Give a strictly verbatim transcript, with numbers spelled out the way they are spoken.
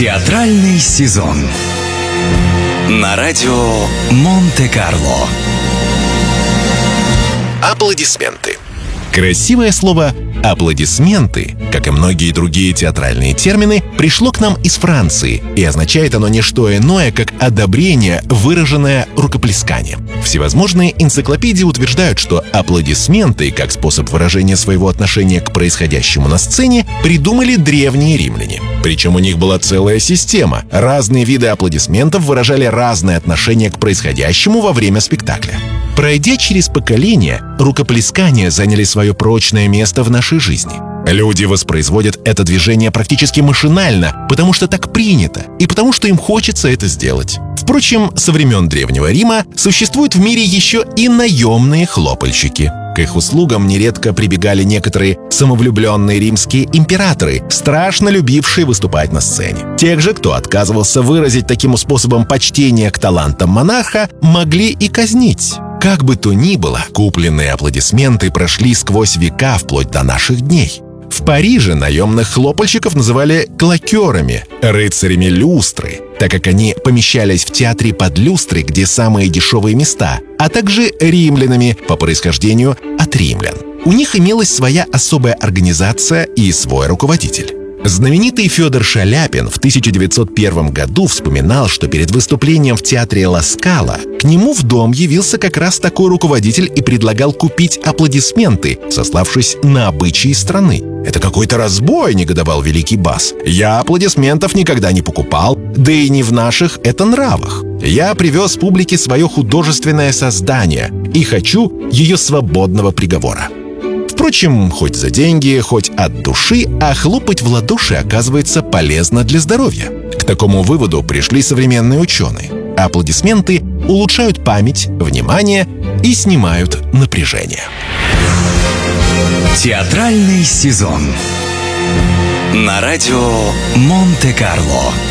Театральный сезон на радио Монте-Карло. Аплодисменты. Красивое слово «аплодисменты», как и многие другие театральные термины, пришло к нам из Франции, и означает оно не что иное, как одобрение, выраженное рукоплесканием. Всевозможные энциклопедии утверждают, что аплодисменты, как способ выражения своего отношения к происходящему на сцене, придумали древние римляне. Причем у них была целая система. Разные виды аплодисментов выражали разное отношение к происходящему во время спектакля. Пройдя через поколения, рукоплескания заняли свое прочное место в нашей жизни. Люди воспроизводят это движение практически машинально, потому что так принято, и потому что им хочется это сделать. Впрочем, со времен Древнего Рима существуют в мире еще и наемные хлопальщики. К их услугам нередко прибегали некоторые самовлюбленные римские императоры, страшно любившие выступать на сцене. Тех же, кто отказывался выразить таким способом почтение к талантам монарха, могли и казнить. Как бы то ни было, купленные аплодисменты прошли сквозь века вплоть до наших дней. В Париже наемных хлопальщиков называли клокерами, рыцарями люстры, так как они помещались в театре под люстрой, где самые дешевые места, а также римлянами по происхождению от римлян. У них имелась своя особая организация и свой руководитель. Знаменитый Федор Шаляпин в тысяча девятьсот первом году вспоминал, что перед выступлением в театре Ла Скала к нему в дом явился как раз такой руководитель и предлагал купить аплодисменты, сославшись на обычаи страны. «Это какой-то разбой», — негодовал великий бас. «Я аплодисментов никогда не покупал, да и не в наших это нравах. Я привез публике свое художественное создание и хочу ее свободного приговора». Впрочем, хоть за деньги, хоть от души, а хлопать в ладоши оказывается полезно для здоровья. К такому выводу пришли современные ученые. Аплодисменты улучшают память, внимание и снимают напряжение. Театральный сезон на радио Монте-Карло.